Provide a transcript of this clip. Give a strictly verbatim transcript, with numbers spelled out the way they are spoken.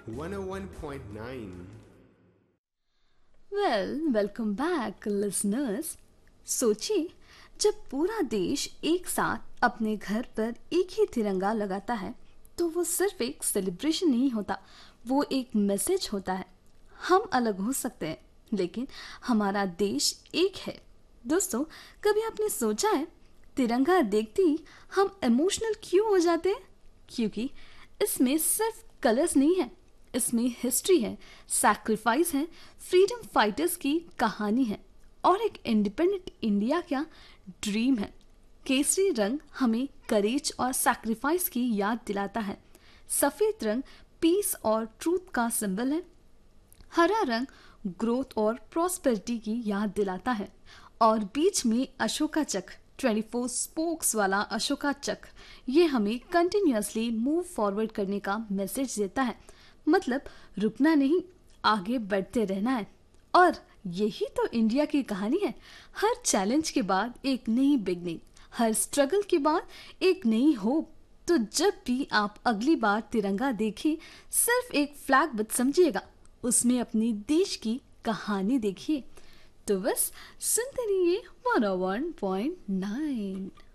one oh one point nine. Well welcome back listeners. सोचिए, जब पूरा देश एक साथ अपने घर पर एक ही तिरंगा लगाता है तो वो सिर्फ एक सेलिब्रेशन नहीं होता, वो एक मैसेज होता है। हम अलग हो सकते हैं लेकिन हमारा देश एक है। दोस्तों, कभी आपने सोचा है तिरंगा देखते ही हम इमोशनल क्यों हो जाते हैं? क्योंकि इसमें सिर्फ कलर्स नहीं है, इसमें हिस्ट्री है, सैक्रिफाइस है, फ्रीडम फाइटर्स की कहानी है और एक इंडिपेंडेंट इंडिया का ड्रीम है। केसरी रंग हमें करेज और सैक्रिफाइस की याद दिलाता है। सफेद रंग पीस और ट्रूथ का सिंबल है। हरा रंग ग्रोथ और प्रॉस्पेरिटी की याद दिलाता है और बीच में अशोका चक्र, चौबीस स्पोक्स वाला अशोका चक्र, ये हमें कंटिन्यूअसली मूव फॉरवर्ड करने का मैसेज देता है। मतलब रुकना नहीं, आगे बढ़ते रहना है। और यही तो इंडिया की कहानी है। हर चैलेंज के बाद एक नई बिगनिंग, हर स्ट्रगल के बाद एक नई होप। तो जब भी आप अगली बार तिरंगा देखें, सिर्फ एक फ्लैग मत समझिएगा, उसमें अपनी देश की कहानी देखिए। तो बस सुनते रहिए one oh one point nine।